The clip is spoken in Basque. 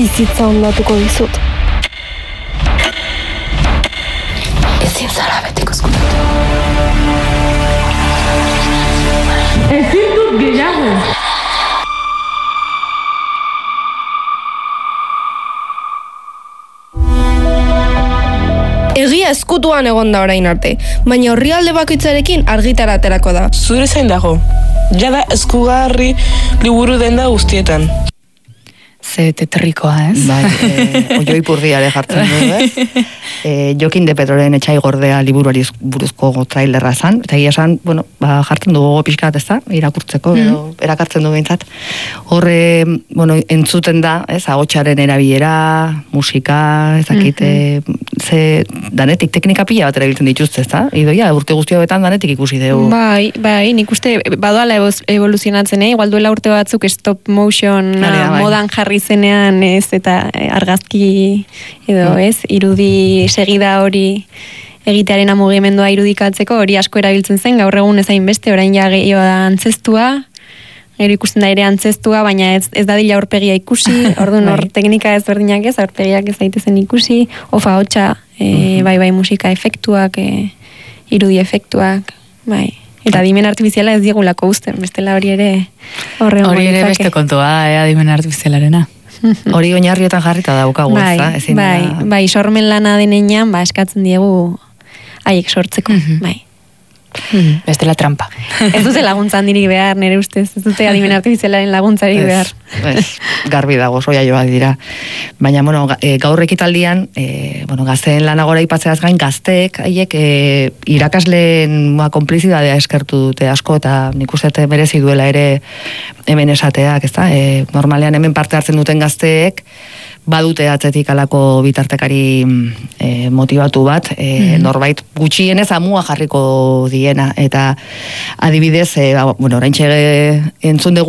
bizitza ondatuko dizut. Ezin zara betiko ezkutatu. Ezin dut gehiago. Egia ezkutuan egon da orain arte, baina orrialde bakoitzarekin argitara aterako da. Zure zain dago, jada eskugarri liburu denda guztietan. Ze tetrikoa, ez? Bai, oioi purdiare jartzen du, Jokin de Pedroren etxai gordea liburuari buruzko trailerra zan, eta egia zan, bueno, jartzen du gogo pixkat, ez da, irakurtzeko, edo erakartzen du behintzat. Horre, bueno, entzuten da, ez, ahotsaren erabilera, musika, ezakit, ze danetik teknika pila bat erabiltzen dituzte, ez da? Idoia, urte guzti hobetan danetik ikusi dugu. Bai, nik uste badoala evoluzionatzen, igual duela urte batzuk stop motion modan jarri zenean, ez, eta argazki edo, ez, irudi segida hori egitearen mugimendua irudikatzeko hori asko erabiltzen zen, gaur egun ezain beste, orain ja gehiago da antzestua, gero ikusten da ere antzestua, baina ez dadila aurpegia ikusi, orduan hor teknika ezberdinak ez, aurpegiak ez daitezen ikusi, ofa hotxa, bai musika efektuak, irudi efektuak, bai. Eta adimen artifiziala ez diegulako uzten, bestela hori ere horren hori ere beste kontua, adimen artifizialarena. Hori oinarrietan jarrita daukagu, ez da? Bai, sormen lana denean, eskatzen diegu haiek sortzeko, bai. Bestela trampa. Ez dute laguntza handirik behar, nire ustez, ez dute adimen artifizialaren laguntzarik behar. Garbi dago, soia joak dira. Baina, bueno, gaur ekitaldian, gazteen lanagora ipatzeaz gain, gazteek, haiek irakasleen konplizidadea eskertu dute asko, eta nik uste merezi duela ere hemen esateak, ez da? Normalean hemen parte hartzen duten gazteek, badute atzetik alako bitartekari motivatu bat, norbait gutxienez amua jarriko diena, eta adibidez, oraintxe entzun dugu